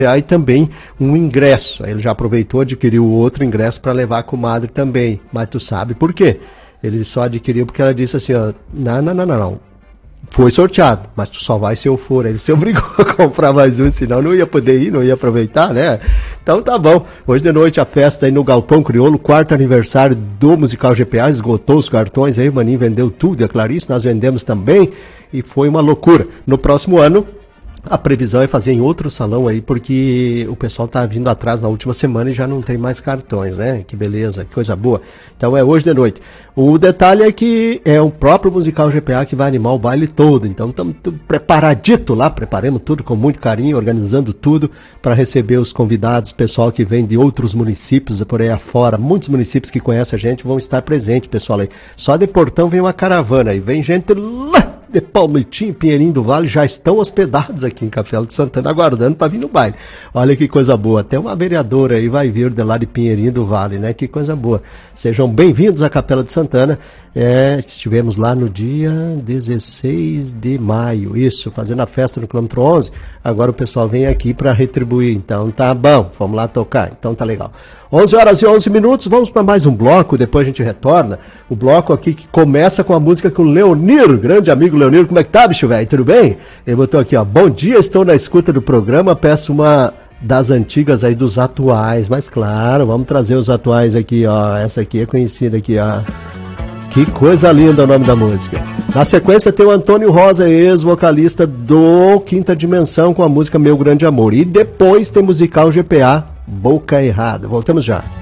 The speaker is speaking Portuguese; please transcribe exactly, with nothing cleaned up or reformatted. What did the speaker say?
e também um ingresso. Ele já aproveitou, adquiriu outro ingresso para levar a comadre também. Mas tu sabe por quê? Ele só adquiriu porque ela disse assim, ó, não, não, não, não, não. Foi sorteado, mas tu só vai se eu for. Ele se obrigou a comprar mais um, senão não ia poder ir, não ia aproveitar, né? Então tá bom. Hoje de noite a festa aí no Galpão Crioulo, quarto aniversário do Musical G P A, esgotou os cartões aí, o Maninho vendeu tudo, e a Clarice nós vendemos também, e foi uma loucura. No próximo ano, a previsão é fazer em outro salão aí, porque o pessoal tá vindo atrás na última semana e já não tem mais cartões, né? Que beleza, que coisa boa. Então é hoje de noite. O detalhe é que é o próprio Musical G P A que vai animar o baile todo. Então estamos preparadito lá, preparamos tudo com muito carinho, organizando tudo para receber os convidados, pessoal que vem de outros municípios por aí afora. Muitos municípios que conhecem a gente vão estar presentes, pessoal aí. Só de Portão vem uma caravana e vem gente lá de Palmitinho, Pinheirinho do Vale, já estão hospedados aqui em Capela de Santana, aguardando para vir no baile. Olha que coisa boa, até uma vereadora aí vai vir de lá de Pinheirinho do Vale, né? Que coisa boa. Sejam bem-vindos à Capela de Santana. É, estivemos lá no dia dezesseis de maio, isso, fazendo a festa no quilômetro onze. Agora o pessoal vem aqui para retribuir, então tá bom, vamos lá tocar, então tá legal. onze horas e onze minutos, vamos para mais um bloco, depois a gente retorna. O bloco aqui que começa com a música com o Leonir, grande amigo Leonir. Como é que tá, bicho velho? Tudo bem? Ele botou aqui, ó, bom dia, estou na escuta do programa, peço uma das antigas aí dos atuais, mas claro, vamos trazer os atuais aqui, ó, essa aqui é conhecida aqui, ó. Que coisa linda o nome da música. Na sequência tem o Antônio Rosa, ex-vocalista do Quinta Dimensão, com a música Meu Grande Amor. E depois tem musical G P A, Boca Errada. Voltamos já.